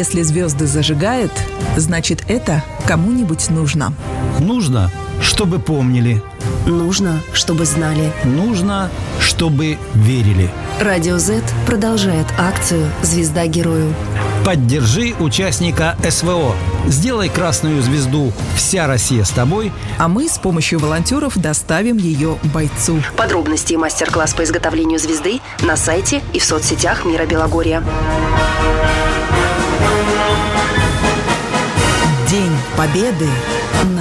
Если звезды зажигают, значит, это кому-нибудь нужно. Нужно, чтобы помнили. Нужно, чтобы знали. Нужно, чтобы верили. Радио Z продолжает акцию «Звезда герою». Поддержи участника СВО. Сделай красную звезду «Вся Россия с тобой». А мы с помощью волонтеров доставим ее бойцу. Подробности и мастер-класс по изготовлению звезды на сайте и в соцсетях Мира Белогорья. День Победы